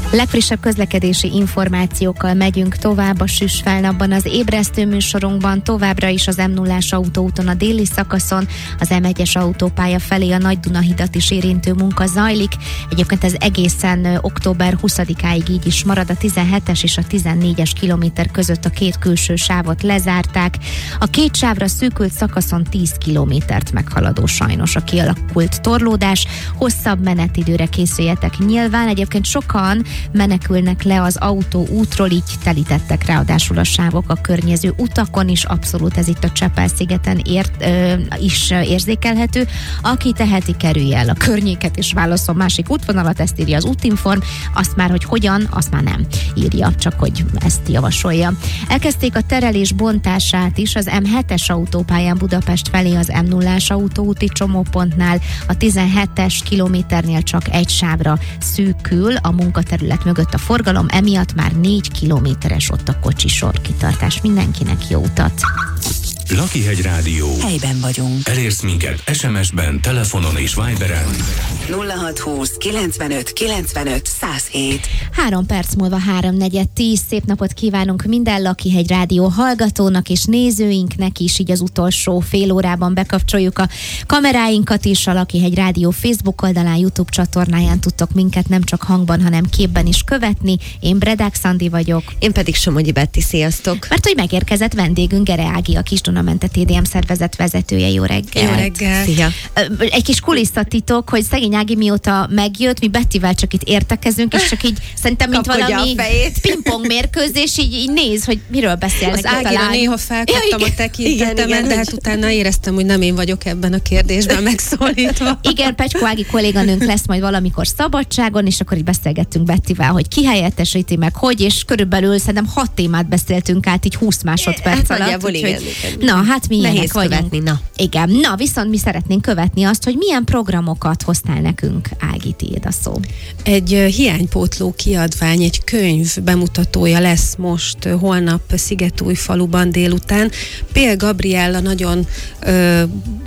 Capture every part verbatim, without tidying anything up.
Legfrissebb közlekedési információkkal megyünk tovább a Süss Felnapban. Az ébresztő műsorunkban továbbra is az em nullás autóúton a déli szakaszon, az em egyes autópálya felé a Nagy Dunahidat is érintő munka zajlik. Egyébként ez egészen október huszadikáig így is marad. A tizenhetes és a tizennégyes kilométer között a két külső sávot lezárták. A két sávra szűkült szakaszon tíz kilométert meghaladó sajnos a kialakult torlódás. Hosszabb menetidőre készüljetek nyilván. Egyébként sokan menekülnek le az autóútról, így telítettek ráadásul a sávok a környező utakon is, abszolút ez itt a Csepel-szigeten ért, ö, is érzékelhető. Aki teheti, kerülje el a környéket és válaszol másik útvonalat, ezt írja az Útinform, azt már, hogy hogyan, azt már nem írja, csak hogy ezt javasolja. Elkezdték a terelés bontását is az em hetes autópályán Budapest felé az em nullás autóúti csomópontnál, a tizenhetes kilométernél csak egy sávra szűkül a munkaterület mögött a forgalom, emiatt már négy kilométeres ott a kocsisor. Kitartás mindenkinek, jó utat! Lakihegy Rádió. Helyben vagyunk. Elérsz minket es em es-ben, telefonon és Viberen. nulla hat húsz kilencvenöt kilencvenöt száz hét. Három perc múlva háromnegyed tíz. Szép napot kívánunk minden Lakihegy Rádió hallgatónak és nézőinknek is, így az utolsó fél órában bekapcsoljuk a kameráinkat is. A Lakihegy Rádió Facebook oldalán, YouTube csatornáján tudtok minket nem csak hangban, hanem képben is követni. Én Bredák Szandi vagyok. Én pedig Somogyi Betti, sziasztok! Mert hogy megérkezett vendégünk, Gere Ági, a Kis-Dunamente té dé em szervezet vezetője. Jó reggel! Jó reggel! Szia! Egy kis kulisszatitok, hogy szegény Ági mióta megjött, mi Bettivel csak itt értekezünk, és csak így szerintem, mint Kapkodja valami pingpong mérkőzés, így, így néz, hogy miről beszélnek. Az Ágira néha felkaptam ja, a tekintetemet, de hát utána éreztem, hogy nem én vagyok ebben a kérdésben megszólítva. Igen, Pecskó Ági kolléganőnk lesz majd valamikor szabadságon, és akkor így beszélgettünk Bettivel, hogy ki helyettesíti meg, hogy, és körülbelül szerintem hat témát beszéltünk át, így húsz másodperc hát, alatt. Úgyhogy, igen, igen. Na, hát mi ilyenek vagyunk. Követni, na. Igen, na, viszont mi szeretnénk követni azt, hogy milyen programokat hoztál nekünk, Ági, tiéd a szó. Egy uh, hiánypótló kiadvány, egy könyv bemutatója lesz most uh, holnap Szigetújfaluban délután. Pél Gabriella nagyon uh,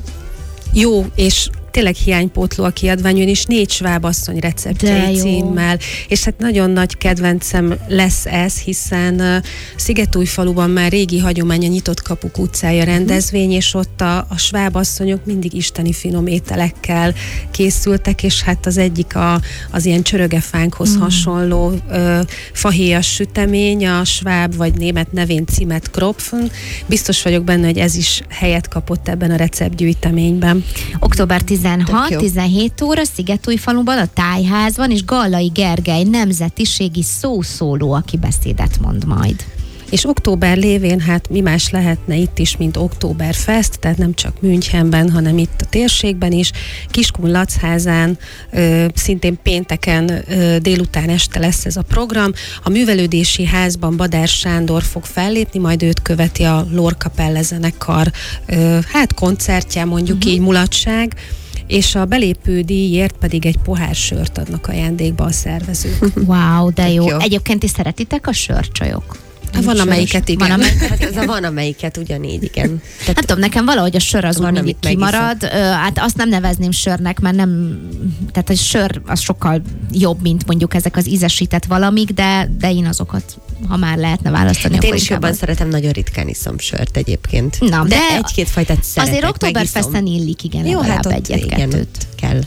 jó és tényleg hiánypótló a kiadványon, és négy svábasszony receptjei címmel, és hát nagyon nagy kedvencem lesz ez, hiszen uh, Szigetújfaluban már régi hagyomány a Nyitott Kapuk utcája rendezvény, és ott a, a svábasszonyok mindig isteni finom ételekkel készültek, és hát az egyik a, az ilyen csörögefánkhoz mm. hasonló uh, fahéjas sütemény, a sváb vagy német nevén címet Kropfen. Biztos vagyok benne, hogy ez is helyet kapott ebben a receptgyűjteményben. október tizenhat tizenhét óra Szigetújfaluban, a Tájházban, és Gallai Gergely nemzetiségi szószóló, aki beszédet mond majd. És október lévén, hát mi más lehetne itt is, mint Oktoberfest, tehát nem csak Münchenben, hanem itt a térségben is. Kiskun Lacházán ö, szintén pénteken ö, délután este lesz ez a program. A művelődési házban Badár Sándor fog fellépni, majd őt követi a Lórkapelle zenekar ö, hát koncertje, mondjuk uh-huh. így mulatság, és a belépő díjért pedig egy pohár sört adnak ajándékba a szervezők. Wow, de jó. jó. Egyébként is szeretitek a sörcsajok? Hát van amelyiket, igen. Van amelyiket, hát ez a van amelyiket ugyanígy, igen. Tehát nem tudom, nekem valahogy a sör az úgy mindig kimarad. Megiszom. Hát azt nem nevezném sörnek, mert nem, tehát a sör az sokkal jobb, mint mondjuk ezek az ízesített valamik, de, de én azokat, ha már lehetne választani, hát akkor én is jobban szeretem, nagyon ritkán iszom sört egyébként. Na, de, de egy-két fajtát szeretek, azért Oktoberfesten illik, igen, jó, legalább hát egyet-kettőt. Kell.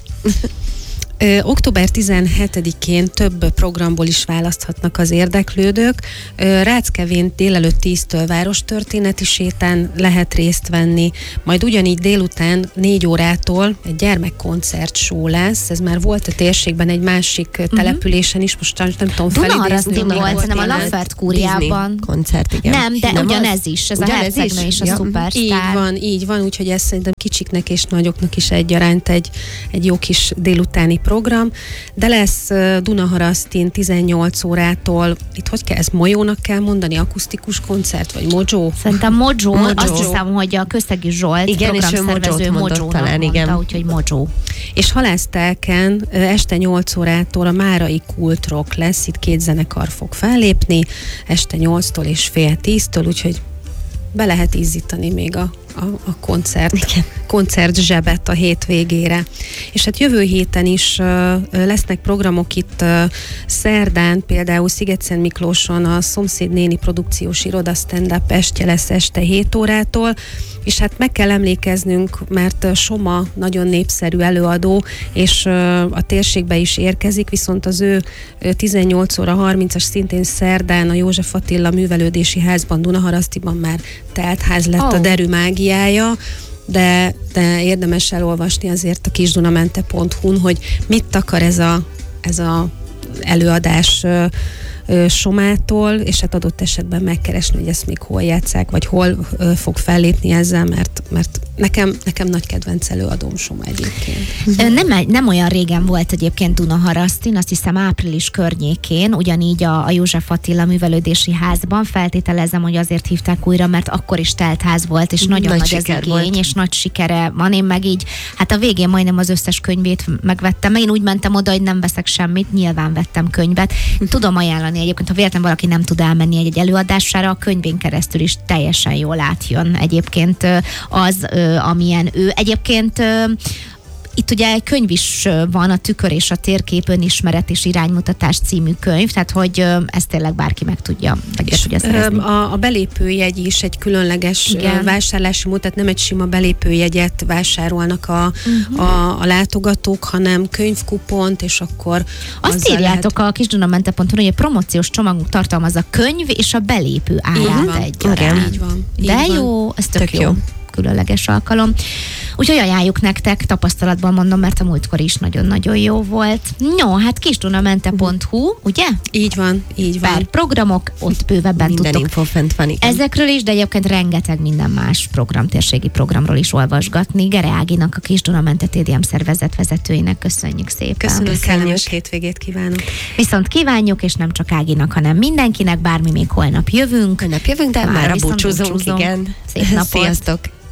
Ö, október tizenhetedikén több programból is választhatnak az érdeklődők. Ö, Ráckevén délelőtt tíztől várostörténeti sétán lehet részt venni, majd ugyanígy délután négy órától egy gyermekkoncert show lesz. Ez már volt a térségben egy másik uh-huh. településen is, most nem tudom felidézni. Dunaharasztin volt, szerintem a Laffert kúriában. Koncert, igen. Nem, de nem ugyanez az? is, ez ugyanez a hercegnő is, és a ja. szupersztár. Így van, így van, úgyhogy ez szerintem kicsiknek és nagyoknak is egyaránt egy, egy jó kis délutáni program, de lesz uh, Dunaharasztin tizennyolc órától, itt hogy kell, ez Mojónak kell mondani, akusztikus koncert, vagy Mojo? Szerintem Mojo, Mojo. azt hiszem, hogy a Közszegi Zsolt igen, programszervező Mojónak talán, igen. mondta, úgyhogy Mojo. És Halásztelken uh, este nyolc órától a Márai Kultrock lesz, itt két zenekar fog fellépni, este nyolctól és fél tíztől, úgyhogy be lehet ízítani még a, a, a koncert, koncert zsebet a hétvégére. És hát jövő héten is uh, lesznek programok itt uh, szerdán, például Sziget-Szent Miklóson a Szomszéd néni produkciós iroda stand-up estje lesz este hét órától, és hát meg kell emlékeznünk, mert Soma nagyon népszerű előadó, és a térségbe is érkezik, viszont az ő tizennyolc óra harmincas szintén szerdán a József Attila Művelődési Házban, Dunaharasztiban már teltház lett oh. a derű mágiája, de, de érdemes elolvasni azért a kisdunamente pont hu-n, hogy mit akar ez a, ez a előadás Somától, és hát adott esetben megkeresni, hogy ezt még hol játsszák, vagy hol ö, fog fellépni ezzel, mert, mert nekem, nekem nagy kedvenc előadóm Soma egyébként. Nem, nem olyan régen volt egyébként Dunaharasztin, azt hiszem április környékén, ugyanígy a, a József Attila Művelődési Házban, feltételezem, hogy azért hívták újra, mert akkor is teltház volt, és nagyon nagy, nagy az igény, volt. És nagy sikere van. Én meg így, hát a végén majdnem az összes könyvét megvettem. Én úgy mentem oda, hogy nem veszek semmit, nyilván vettem könyvet. Tudom ajánlani egyébként, ha véletlenül valaki nem tud elmenni egy, egy előadására, a könyvén keresztül is teljesen jól átjön egyébként az, amilyen ő. Egyébként itt ugye egy könyv is van, a Tükör és a térkép, önismeret és iránymutatás című könyv, tehát hogy ezt tényleg bárki meg tudja, meg tudja szerezni. A, a belépőjegy is egy különleges Igen. vásárlási mód, tehát nem egy sima belépőjegyet vásárolnak a, uh-huh. a, a látogatók, hanem könyvkupont, és akkor azt írjátok lehet... a kisdunamente pont hu, hogy a promóciós csomagunk tartalmaz a könyv és a belépő árát egyaránt. Így van. Így De van. jó, ez tök, tök jó. jó. Különleges alkalom. Úgyhogy ajánljuk nektek, tapasztalatban mondom, mert a múltkor is nagyon-nagyon jó volt. No, hát kisdunamente pont hu, ugye? Így van, így van. Pár programok, ott bővebben minden tudtok. Info fent van, igen. Ezekről is, de egyébként rengeteg minden más program, térségi programról is olvasgatni. Gere Áginak, a Kisdunamente té dé em szervezet vezetőjének köszönjük szépen. Köszönöm, kellemes hétvégét kívánok. Viszont kívánjuk, és nem csak Áginak, hanem mindenkinek, bármi még holnap jövünk. Holnap jövünk, de már búcsúzunk, igen. Szép napot. Sziasztok!